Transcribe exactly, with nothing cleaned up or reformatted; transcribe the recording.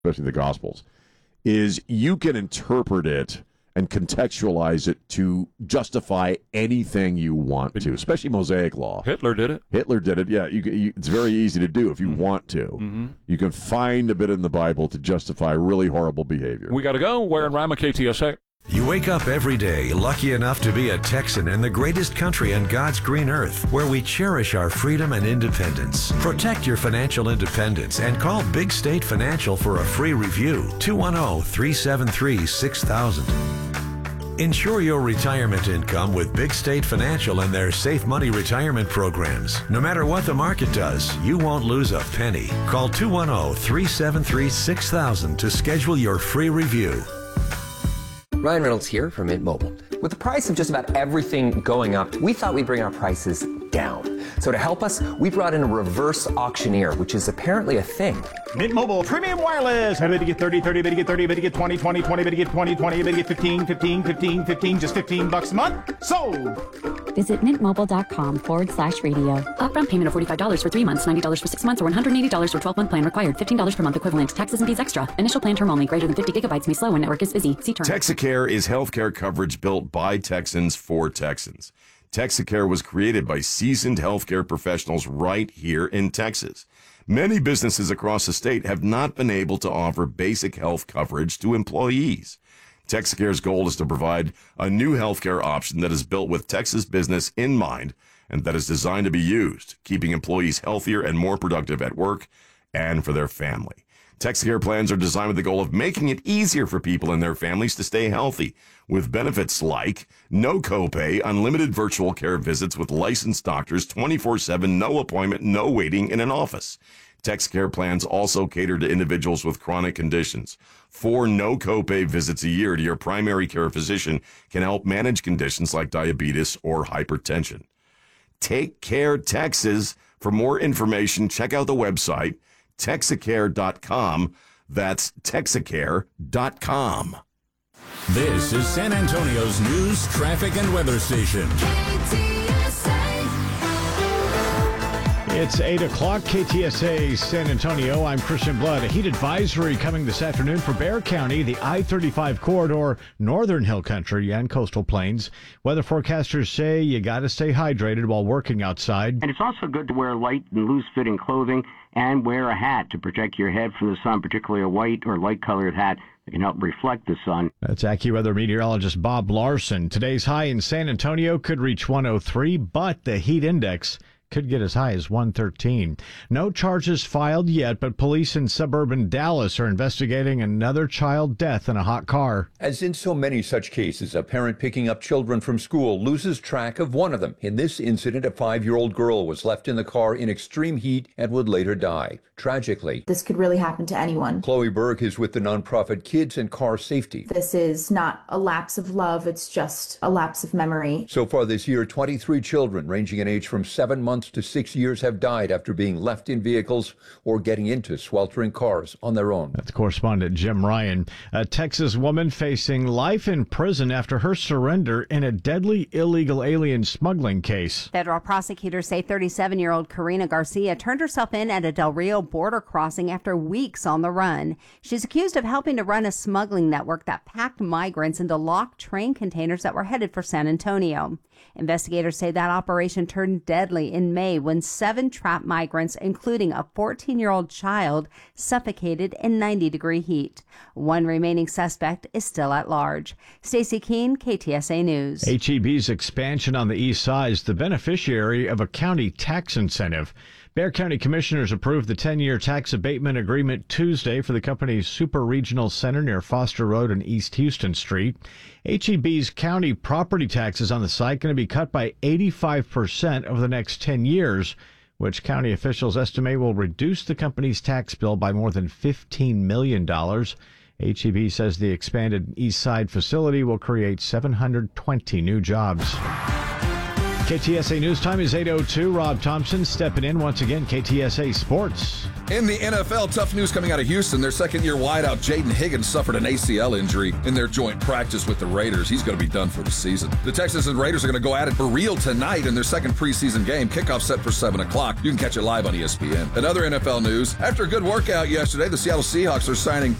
especially the Gospels, is you can interpret it and contextualize it to justify anything you want to, especially Mosaic law. Hitler did it. Hitler did it, yeah. You, you, it's very easy to do if you mm-hmm. want to. Mm-hmm. You can find a bit in the Bible to justify really horrible behavior. We got to go. We're in Rama K T S A. You wake up every day lucky enough to be a Texan in the greatest country on God's green earth, where we cherish our freedom and independence. Protect your financial independence and call Big State Financial for a free review. two one zero, three seven three, six thousand. Ensure your retirement income with Big State Financial and their Safe Money retirement programs. No matter what the market does, you won't lose a penny. Call two one zero, three seven three, six thousand to schedule your free review. Ryan Reynolds here from Mint Mobile. With the price of just about everything going up, we thought we'd bring our prices down. So to help us, we brought in a reverse auctioneer, which is apparently a thing. Mint Mobile Premium Wireless. How to get thirty, thirty, to get thirty, to get twenty, twenty, twenty, to get twenty, twenty, to get fifteen, fifteen, fifteen, fifteen, just fifteen bucks a month? Sold! Visit mintmobile.com forward slash radio. Upfront payment of forty-five dollars for three months, ninety dollars for six months, or one hundred eighty dollars for twelve-month plan required. fifteen dollars per month equivalent. Taxes and fees extra. Initial plan term only. Greater than fifty gigabytes may slow when network is busy. See term. Texacare is healthcare coverage built by Texans for Texans. Texacare was created by seasoned healthcare professionals right here in Texas. Many businesses across the state have not been able to offer basic health coverage to employees. Texacare's goal is to provide a new healthcare option that is built with Texas business in mind and that is designed to be used, keeping employees healthier and more productive at work and for their family. Texacare plans are designed with the goal of making it easier for people and their families to stay healthy, with benefits like no copay, unlimited virtual care visits with licensed doctors, twenty-four seven, no appointment, no waiting in an office. Texacare plans also cater to individuals with chronic conditions. Four no copay visits a year to your primary care physician can help manage conditions like diabetes or hypertension. Take Care Texas. For more information, check out the website Texacare dot com. That's Texacare dot com. This is San Antonio's news, traffic, and weather station. K T S A. It's eight o'clock, K T S A San Antonio. I'm Christian Blood. A heat advisory coming this afternoon for Bexar County, the I thirty-five corridor, northern hill country, and coastal plains. Weather forecasters say you got to stay hydrated while working outside. And it's also good to wear light and loose-fitting clothing and wear a hat to protect your head from the sun, particularly a white or light-colored hat that can help reflect the sun. That's AccuWeather meteorologist Bob Larson. Today's high in San Antonio could reach one oh three, but the heat index could get as high as one thirteen. No charges filed yet, but police in suburban Dallas are investigating another child death in a hot car. As in so many such cases, a parent picking up children from school loses track of one of them. In this incident, a five-year-old girl was left in the car in extreme heat and would later die. Tragically, this could really happen to anyone. Chloe Berg is with the nonprofit Kids and Car Safety. This is not a lapse of love, it's just a lapse of memory. So far this year, twenty-three children ranging in age from seven months to six years have died after being left in vehicles or getting into sweltering cars on their own. That's correspondent Jim Ryan. A Texas woman facing life in prison after her surrender in a deadly illegal alien smuggling case. Federal prosecutors say thirty-seven-year-old Karina Garcia turned herself in at a Del Rio border crossing after weeks on the run. She's accused of helping to run a smuggling network that packed migrants into locked train containers that were headed for San Antonio. Investigators say that operation turned deadly in May when seven trapped migrants, including a fourteen-year-old child, suffocated in ninety-degree heat. One remaining suspect is still at large. Stacey Keene, K T S A News. H E B's expansion on the east side is the beneficiary of a county tax incentive. Bexar County Commissioners approved the ten-year tax abatement agreement Tuesday for the company's Super Regional Center near Foster Road and East Houston Street. H E B's county property taxes on the site going to be cut by eighty-five percent over the next ten years, which county officials estimate will reduce the company's tax bill by more than fifteen million dollars. H E B says the expanded East Side facility will create seven hundred twenty new jobs. K T S A News Time is eight oh two. Rob Thompson stepping in once again. K T S A Sports. In the N F L, tough news coming out of Houston. Their second-year wideout, Jaden Higgins, suffered an A C L injury in their joint practice with the Raiders. He's going to be done for the season. The Texans and Raiders are going to go at it for real tonight in their second preseason game. Kickoff set for seven o'clock. You can catch it live on E S P N. And other N F L news, after a good workout yesterday, the Seattle Seahawks are signing